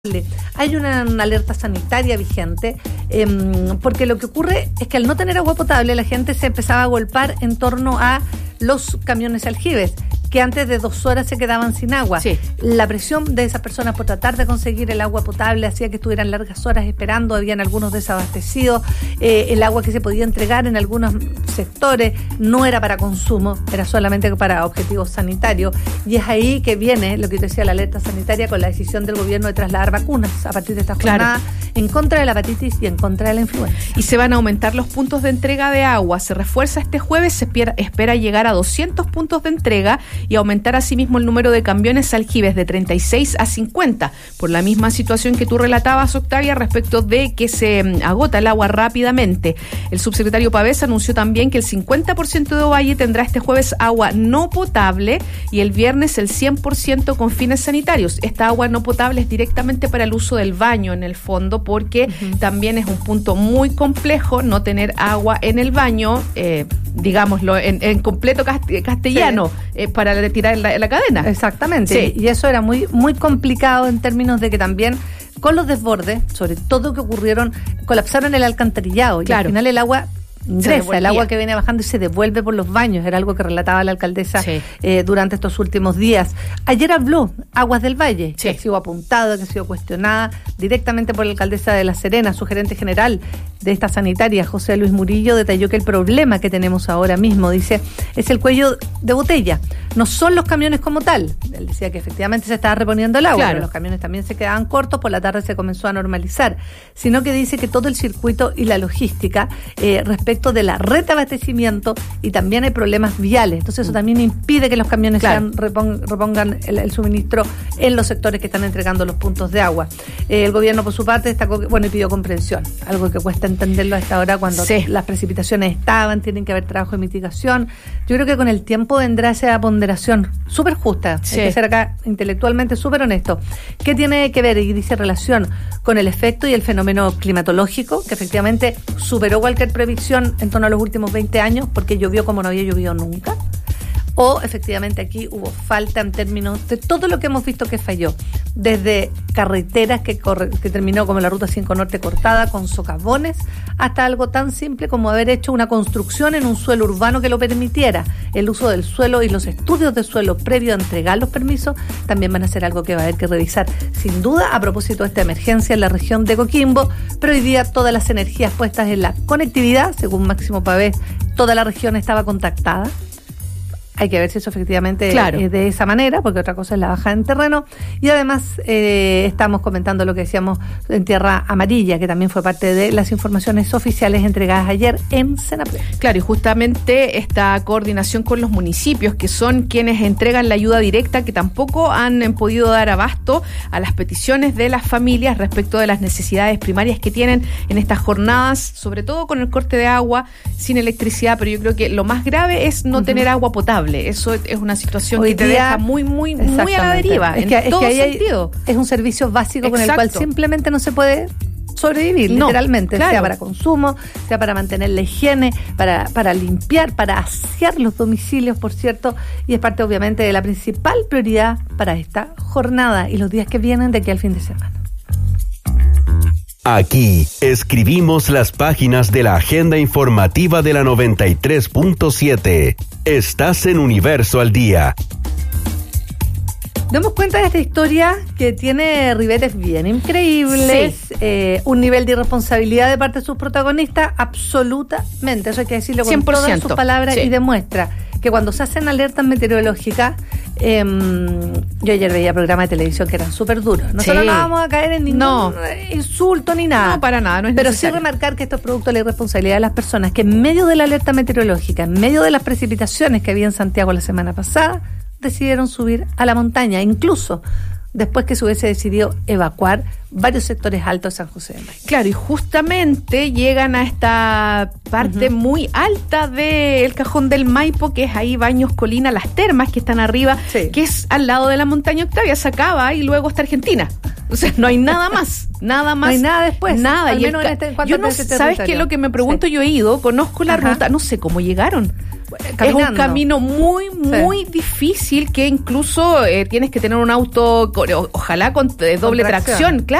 Hay una alerta sanitaria vigente, porque lo que ocurre es que al no tener agua potable la gente se empezaba a golpear en torno a los camiones aljibes, que antes de 2 horas se quedaban sin agua. Sí. La presión de esas personas por tratar de conseguir el agua potable hacía que estuvieran largas horas esperando, habían algunos desabastecidos, el agua que se podía entregar en algunos sectores no era para consumo, era solamente para objetivos sanitarios, y es ahí que viene lo que te decía, la alerta sanitaria, con la decisión del gobierno de trasladar vacunas a partir de esta jornada, en contra de la hepatitis y en contra de la influenza. Y se van a aumentar los puntos de entrega de agua. Se refuerza este jueves, se espera llegar a 200 puntos de entrega y aumentar asimismo el número de camiones aljibes de 36 a 50, por la misma situación que tú relatabas, Octavia, respecto de que se agota el agua rápidamente. El subsecretario Pavés anunció también que el 50% de Ovalle tendrá este jueves agua no potable y el viernes el 100% con fines sanitarios. Esta agua no potable es directamente para el uso del baño, en el fondo, porque también es un punto muy complejo no tener agua en el baño, digámoslo en completo castellano, para retirar la cadena. Exactamente, y eso era muy, muy complicado en términos de que también con los desbordes, sobre todo que ocurrieron, colapsaron el alcantarillado, y al final el agua ingresa, el agua que viene bajando y se devuelve por los baños, era algo que relataba la alcaldesa durante estos últimos días. Ayer habló Aguas del Valle, que ha sido apuntada, que ha sido cuestionada directamente por la alcaldesa de La Serena. Su gerente general de esta sanitaria, José Luis Murillo, detalló que el problema que tenemos ahora mismo, dice, es el cuello de botella, no son los camiones como tal. Él decía que efectivamente se estaba reponiendo el agua, pero los camiones también se quedaban cortos, por la tarde se comenzó a normalizar, sino que dice que todo el circuito y la logística respecto de la red de abastecimiento, y también hay problemas viales, entonces eso también impide que los camiones repongan el suministro en los sectores que están entregando los puntos de agua. El gobierno, por su parte, destacó y pidió comprensión, algo que cuesta entenderlo a esta hora cuando las precipitaciones tienen que haber trabajo de mitigación. Yo creo que con el tiempo vendrá esa ponderación súper justa, hay que ser acá intelectualmente súper honesto. ¿Qué tiene que ver? Y dice relación con el efecto y el fenómeno climatológico, que efectivamente superó cualquier previsión en torno a los últimos 20 años, porque llovió como no había llovido nunca. O efectivamente aquí hubo falta en términos de todo lo que hemos visto que falló, desde carreteras que terminó como la Ruta 5 Norte cortada con socavones, hasta algo tan simple como haber hecho una construcción en un suelo urbano que lo permitiera. El uso del suelo y los estudios de suelo previo a entregar los permisos también van a ser algo que va a haber que revisar, sin duda, a propósito de esta emergencia en la región de Coquimbo. Pero hoy día todas las energías puestas en la conectividad, según Máximo Pavés, toda la región estaba contactada. Hay que ver si eso efectivamente es de esa manera, porque otra cosa es la baja en terreno. Y además estamos comentando lo que decíamos en Tierra Amarilla, que también fue parte de las informaciones oficiales entregadas ayer en Senapred. Claro, y justamente esta coordinación con los municipios, que son quienes entregan la ayuda directa, que tampoco han podido dar abasto a las peticiones de las familias respecto de las necesidades primarias que tienen en estas jornadas, sobre todo con el corte de agua, sin electricidad. Pero yo creo que lo más grave es no tener agua potable. Eso es una situación que te deja muy a la deriva, en todo sentido. Es un servicio básico con el cual simplemente no se puede sobrevivir, literalmente, sea para consumo, sea para mantener la higiene, para limpiar, para asear los domicilios, por cierto, y es parte obviamente de la principal prioridad para esta jornada y los días que vienen de aquí al fin de semana. Aquí escribimos las páginas de la agenda informativa de la 93.7. Estás en Universo al Día. Demos cuenta de esta historia que tiene ribetes bien increíbles, un nivel de irresponsabilidad de parte de sus protagonistas, absolutamente, eso hay que decirlo con 100%. Todas sus palabras, y demuestra que cuando se hacen alertas meteorológicas, yo ayer veía programas de televisión que eran súper duros. Nosotros no vamos a caer en ningún insulto ni nada. No, para nada, no es pero necesario. Sí remarcar que esto es producto de la irresponsabilidad de las personas que en medio de la alerta meteorológica, en medio de las precipitaciones que había en Santiago la semana pasada, decidieron subir a la montaña, incluso después que se hubiese decidido evacuar varios sectores altos de San José de Maipo. Claro, y justamente llegan a esta parte muy alta del Cajón del Maipo, que es ahí Baños, Colina, las termas que están arriba, que es al lado de la montaña Octavia, se acaba y luego está Argentina. O sea, no hay nada más. No hay nada después. Nada. Al Y menos yo no, ¿sabes qué es lo que me pregunto? Yo he ido, conozco la ruta, no sé cómo llegaron. Es un camino muy difícil, que incluso tienes que tener un auto, ojalá con doble tracción. Claro.